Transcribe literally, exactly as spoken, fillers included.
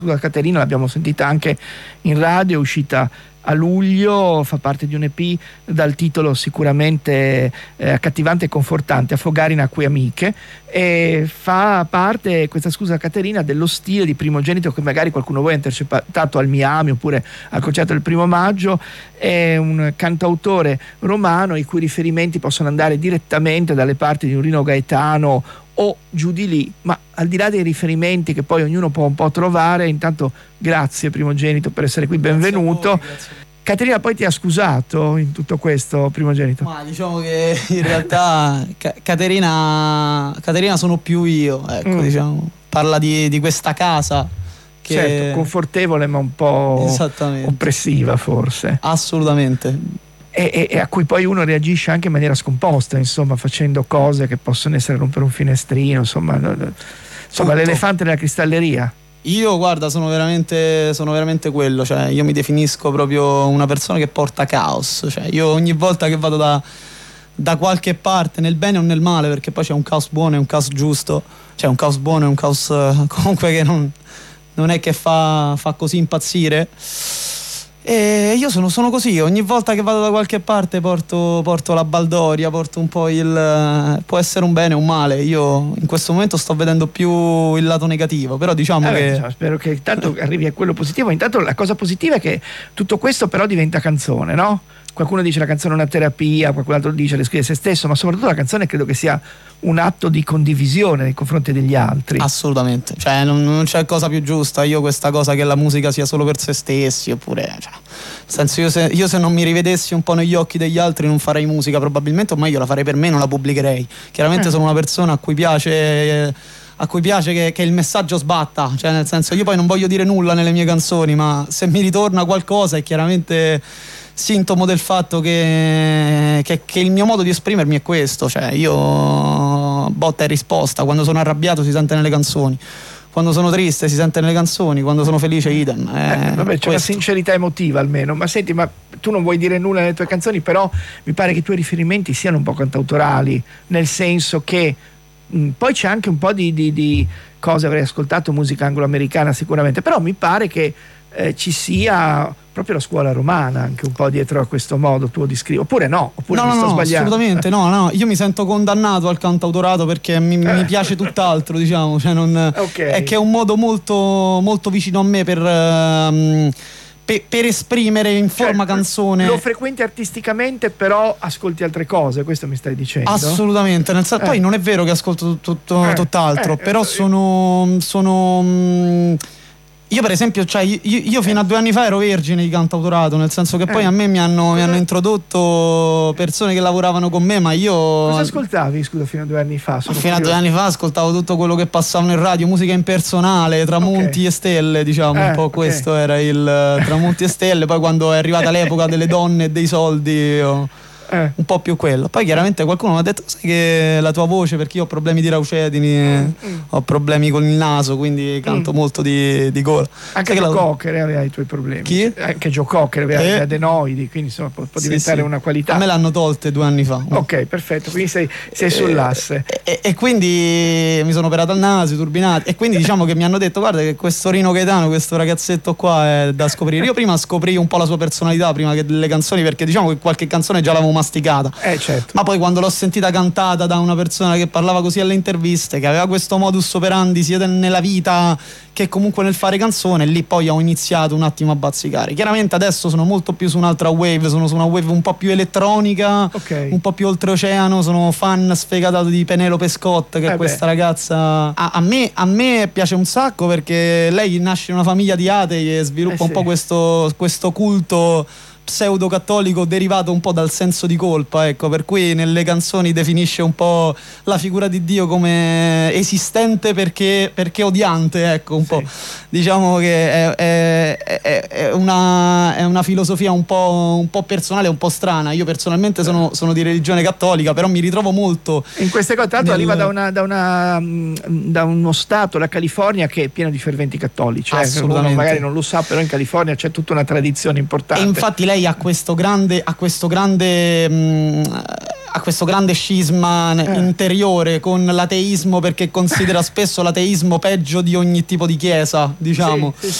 La Caterina l'abbiamo sentita anche in radio, è uscita a luglio, fa parte di un E P dal titolo sicuramente eh, accattivante e confortante, Affogare in acque amiche, e fa parte, questa Scusa Caterina, dello stile di Primogenito che magari qualcuno di voi ha intercettato al Miami oppure al concerto del primo maggio. È un cantautore romano i cui riferimenti possono andare direttamente dalle parti di un Rino Gaetano o giù di lì, ma al di là dei riferimenti che poi ognuno può un po' trovare, intanto grazie Primogenito per essere qui, benvenuto. Grazie a voi, Caterina poi ti ha scusato in tutto questo, Primogenito? Ma diciamo che in realtà Caterina Caterina sono più io, ecco, mm. diciamo, parla di, di questa casa che certo, confortevole ma un po' oppressiva forse. Assolutamente. E, e a cui poi uno reagisce anche in maniera scomposta, insomma, facendo cose che possono essere rompere un finestrino, insomma, insomma l'elefante nella cristalleria. Io, guarda, sono veramente, sono veramente quello, cioè io mi definisco proprio una persona che porta caos, cioè io ogni volta che vado da, da qualche parte, nel bene o nel male, perché poi c'è un caos buono e un caos giusto, cioè un caos buono e un caos comunque che non, non è che fa, fa così impazzire. E io sono, sono così, ogni volta che vado da qualche parte porto, porto la baldoria, porto un po' il... può essere un bene o un male. Io in questo momento sto vedendo più il lato negativo, però diciamo eh che... Beh, diciamo, spero che intanto arrivi a quello positivo. Intanto la cosa positiva è che tutto questo però diventa canzone, no? Qualcuno dice la canzone è una terapia, qualcun altro dice le scrive se stesso, ma soprattutto la canzone credo che sia un atto di condivisione nei confronti degli altri. Assolutamente, cioè non, non c'è cosa più giusta. Io questa cosa che la musica sia solo per se stessi, oppure cioè, nel senso io se, io se non mi rivedessi un po' negli occhi degli altri non farei musica probabilmente, o meglio la farei per me, non la pubblicherei. Chiaramente eh. sono una persona a cui piace... Eh, a cui piace che, che il messaggio sbatta, cioè nel senso io poi non voglio dire nulla nelle mie canzoni, ma se mi ritorna qualcosa è chiaramente sintomo del fatto che, che, che il mio modo di esprimermi è questo, cioè io botta e risposta, quando sono arrabbiato si sente nelle canzoni, quando sono triste si sente nelle canzoni, quando sono felice idem. Eh, eh, vabbè, c'è una sincerità emotiva almeno. Ma senti, ma tu non vuoi dire nulla nelle tue canzoni, però mi pare che i tuoi riferimenti siano un po' cantautorali, nel senso che poi c'è anche un po' di, di, di cose, avrei ascoltato musica anglo-americana sicuramente, però mi pare che eh, ci sia proprio la scuola romana anche un po' dietro a questo modo tuo di scrivere, oppure no? Oppure no, mi no, sto no, sbagliando? Assolutamente no, no, io mi sento condannato al cantautorato perché mi, eh. mi piace tutt'altro, diciamo, cioè non, okay. È che è un modo molto, molto vicino a me per... Um, Per, per esprimere in forma cioè, canzone. Lo frequenti artisticamente, però ascolti altre cose, questo mi stai dicendo? Assolutamente, nel senso, eh. poi non è vero che ascolto tutto, eh. tutt'altro, eh. però sono, sono mh, io per esempio, cioè, io, io fino a due anni fa ero vergine di cantautorato, nel senso che poi eh. a me mi hanno, mi hanno introdotto persone che lavoravano con me, ma io... Cosa ascoltavi, scusa, fino a due anni fa? Sono fino curioso. a due anni fa ascoltavo tutto quello che passava in radio, musica impersonale, tramonti okay. e stelle, diciamo, eh, un po' okay. questo era il tramonti e stelle, poi quando è arrivata l'epoca delle donne e dei soldi... Io, Eh. un po' più quello. Poi chiaramente qualcuno mi ha detto sai che la tua voce, perché io ho problemi di raucedini, mm. ho problemi con il naso, quindi canto mm. molto di, di gola. Anche Joe la... Cocker aveva i tuoi problemi. Chi? Anche Joe Cocker aveva eh. gli adenoidi, quindi insomma può, può sì, diventare sì. una qualità. A me l'hanno tolte due anni fa. Ok, perfetto, quindi sei, sei eh, sull'asse. E, e quindi mi sono operato al naso, i turbinati, e quindi diciamo che mi hanno detto guarda che questo Rino Gaetano, questo ragazzetto qua è da scoprire. Io prima scoprì un po' la sua personalità prima che delle canzoni, perché diciamo che qualche canzone già l'avevo masticata, eh, certo. ma poi quando l'ho sentita cantata da una persona che parlava così alle interviste, che aveva questo modus operandi sia nella vita che comunque nel fare canzone, lì poi ho iniziato un attimo a bazzicare. Chiaramente adesso sono molto più su un'altra wave, sono su una wave un po' più elettronica, okay. un po' più oltreoceano, sono fan sfegatato di Penelope Scott, che eh è questa beh. ragazza a, a, me, a me piace un sacco, perché lei nasce in una famiglia di atei e sviluppa eh un sì. po' questo, questo culto pseudo cattolico derivato un po' dal senso di colpa, ecco, per cui nelle canzoni definisce un po' la figura di Dio come esistente perché, perché odiante, ecco, un sì. po'. Diciamo che è, è, è, è, una, è una filosofia un po', un po' personale, un po' strana. Io personalmente sono, sono di religione cattolica, però mi ritrovo molto in queste cose. Tanto nel... arriva da, una, da, una, da uno stato, la California, che è pieno di ferventi cattolici, eh? Uno magari non lo sa, però in California c'è tutta una tradizione importante. E infatti lei ha questo grande, ha questo grande mh, ha questo grande scisma Eh. interiore con l'ateismo, perché considera spesso l'ateismo peggio di ogni tipo di chiesa, diciamo. Sì, sì,